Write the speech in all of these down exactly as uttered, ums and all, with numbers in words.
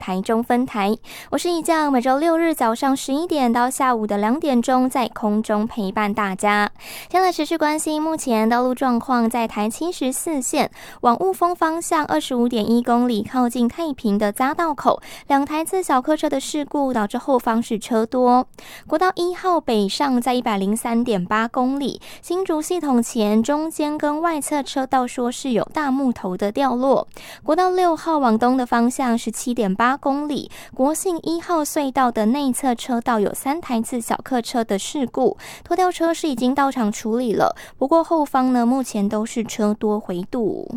台中分台。我是一将，每周六日早上十一点到下午的两点钟在空中陪伴大家。先来持续关心目前道路状况，在台七十四线往雾峰方向二十五点一公里靠近太平的匝道口，两台自小客车的事故导致后方是车多。国道一号北上在一百零三点八公里，新竹系统前中间跟外侧车道说是有大木头的掉落。国道六号往东的方向是七点八公里，国信一号隧道的内侧车道有三台次小客车的事故，拖吊车是已经到场处理了，不过后方呢目前都是车多回堵。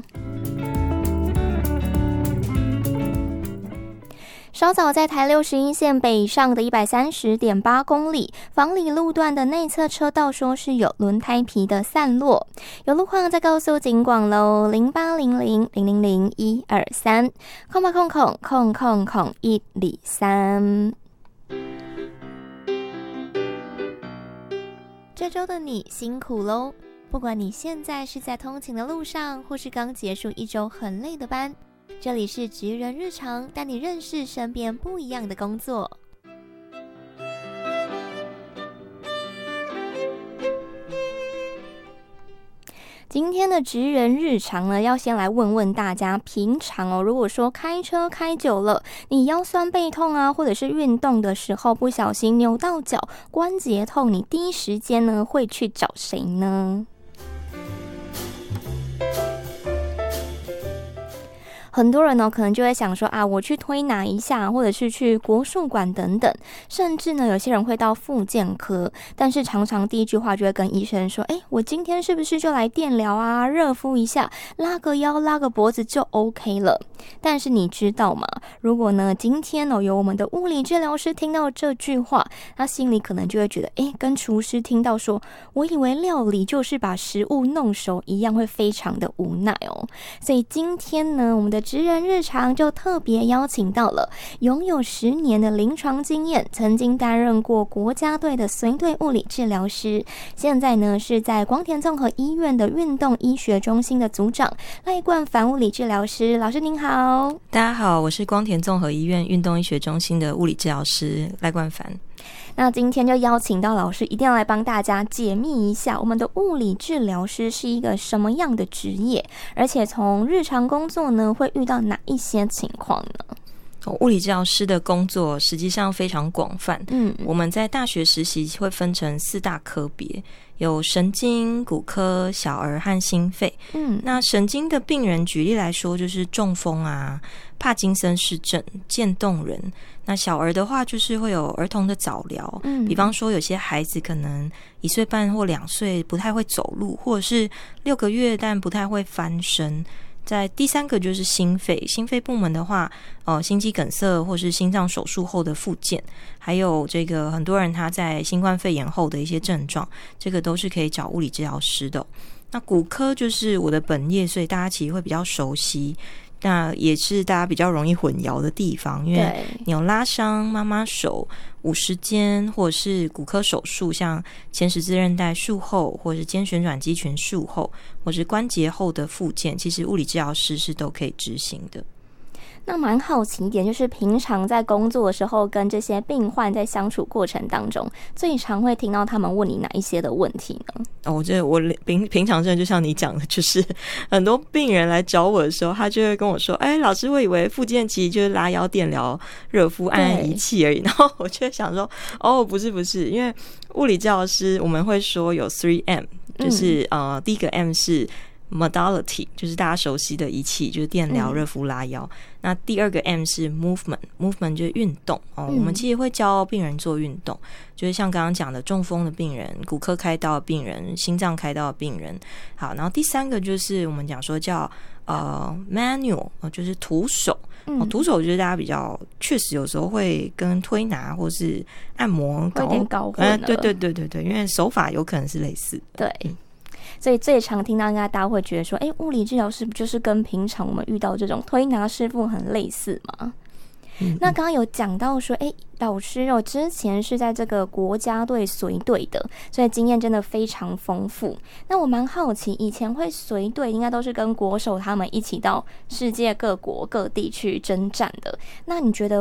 稍早在台六十一线北上的一百三十点八公里，房里路段的内侧车道说是有轮胎皮的散落。有路况在告诉警广喽，零八零零零零零一二三，空吧空空空空空一里三。这周的你辛苦喽！不管你现在是在通勤的路上，或是刚结束一周很累的班。这里是职人日常，带你认识身边不一样的工作。今天的职人日常呢，要先来问问大家，平常哦，如果说开车开久了，你腰酸背痛啊，或者是运动的时候不小心扭到脚，关节痛，你第一时间呢会去找谁呢？很多人呢，可能就会想说啊，我去推拿一下，或者是去国术馆等等，甚至呢，有些人会到复健科，但是常常第一句话就会跟医生说，哎，我今天是不是就来电疗啊，热敷一下，拉个腰，拉个脖子就 OK 了。但是你知道吗？如果呢，今天哦，有我们的物理治疗师听到这句话，他心里可能就会觉得，哎，跟厨师听到说，我以为料理就是把食物弄熟一样，会非常的无奈哦。所以今天呢，我们的职人日常就特别邀请到了拥有十年的临床经验，曾经担任过国家队的随队物理治疗师，现在呢是在光田综合医院的运动医学中心的组长赖冠凡物理治疗师。老师您好。 大家好，我是光田综合医院运动医学中心的物理治疗师赖冠凡。 那今天就邀请到老师，一定要来帮大家解密一下，我们的物理治疗师是一个什么样的职业，而且从日常工作呢，会遇到哪一些情况呢？ 物理治疗师的工作实际上非常广泛，嗯，我们在大学实习会分成四大科别，有神经、骨科、小儿和心肺。嗯，那神经的病人举例来说，就是中风啊、帕金森氏症、渐冻人。那小儿的话，就是会有儿童的早疗，嗯，比方说有些孩子可能一岁半或两岁不太会走路，或者是六个月但不太会翻身。在第三个就是心肺，心肺部门的话，呃，心肌梗塞或是心脏手术后的复健，还有这个很多人他在新冠肺炎后的一些症状，这个都是可以找物理治疗师的。那骨科就是我的本业，所以大家其实会比较熟悉。那也是大家比较容易混淆的地方，因为你有拉伤、妈妈手、五十肩，或者是骨科手术，像前十字韧带术后，或者是肩旋转肌群术后，或是关节后的复健，其实物理治疗师是都可以执行的。 那蛮好奇一点，就是平常在工作的时候，跟这些病患在相处过程当中，最常会听到他们问你哪一些的问题呢？ 哦，这我平平常真的就像你讲的，就是很多病人来找我的时候，他就会跟我说：“哎，老师，我以为复健其实就是拉腰、电疗、热敷、按按仪器而已。”然后我就会想说：“哦，不是不是，因为物理治疗师我们会说有 three M， 就是、嗯、呃，第一个 M 是modality， 就是大家熟悉的仪器，就是电疗、热敷、拉腰。嗯、那第二个 M 是 movement，movement 就是运动哦。嗯、我们其实会教病人做运动，就是像刚刚讲的中风的病人、骨科开刀的病人、心脏开刀的病人。好，然后第三个就是我们讲说叫呃 manual， 就是徒手。哦，徒手就是大家比较确实有时候会跟推拿或是按摩搞有点搞混了。 对对对对对，因为手法有可能是类似的。 对。嗯，所以最常听到应该大家会觉得说，哎，物理治疗师不就是跟平常我们遇到这种推拿师傅很类似吗？嗯、那刚刚有讲到说，哎，老师哦，之前是在这个国家队随队的，所以经验真的非常丰富。那我蛮好奇，以前会随队，应该都是跟国手他们一起到世界各国各地去征战的。那你觉得